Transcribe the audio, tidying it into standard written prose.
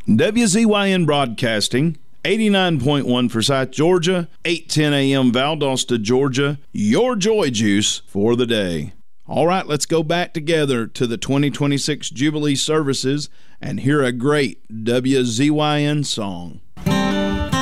WZYN Broadcasting, 89.1 Forsyth, Georgia, 8:10 a.m. Valdosta, Georgia, your joy juice for the day. All right, let's go back together to the 2026 Jubilee services and hear a great WZYN song.